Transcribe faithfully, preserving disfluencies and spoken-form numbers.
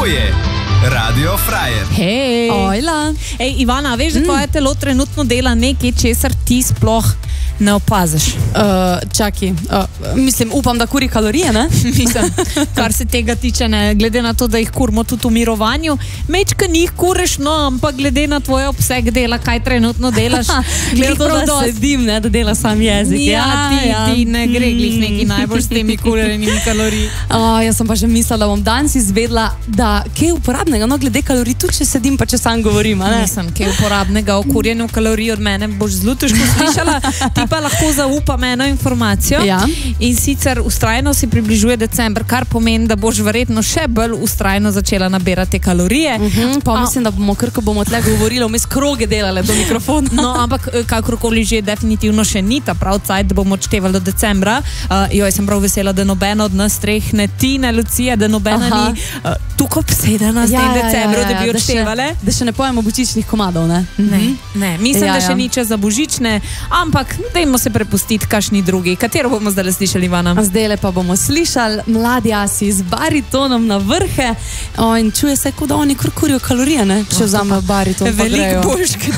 je Radio Frajer. Hej. Ojla. Ej, Ivana, veš, da tvoje telo trenutno dela nekaj, česar ti sploh ne opaziš? Uh, čaki, uh, mislim, upam, da kuri kalorije, ne? Mislim, kar se tega tiče, ne, glede na to, da jih kurimo tudi v mirovanju, mečka njih kuriš, no, ampak glede na tvoj obseg dela, kaj trenutno delaš, glede to, da dost... sedim, ne, da dela sam jezik. Ja, ja, ti, ja. ti ne gre glih neki najbolj s temi kurjenimi kalorij. Uh, jaz sem pa že mislila, da bom danes izvedla, da kaj uporabnega, no, glede kalorij, tudi če sedim, pa če sam govorim, ne? Mislim, kaj uporabnega o kurjenju kalorij od mene boš zelo težko slišala, ti pa lahko zaupam eno informacijo. Ja. In sicer ustrajno si približuje december, kar pomeni, da boš verjetno še bolj ustrajno začela nabirati kalorije. Uh -huh, pa A... mislim, da bomo, ker ko bomo tle govorili, vmes kroge delale do mikrofona. No, ampak kakorkoli že definitivno še ni ta prav cajt, da bomo odštevali do decembra. Uh, joj, sem prav vesela, da nobena od nas treh, ne ti, ne Lucija, da nobena Aha. ni uh, tukaj obsedena s ja, tem ja, decembru, ja, ja, da bi odštevale. Da še, da še ne pojemo božičnih komadov, ne? Ne, ne. Mislim, ja, da še ja. ni čas za božične, ampak dajmo se prepustiti kakšni drugi. Katero bomo zdaj slišali, Ivana? Zdaj pa bomo slišali Mladi asi z baritonom na vrhe. O, in čuje se, kot da oni kurkurijo kalorije, ne? Če vzame bariton. Veliko boljš,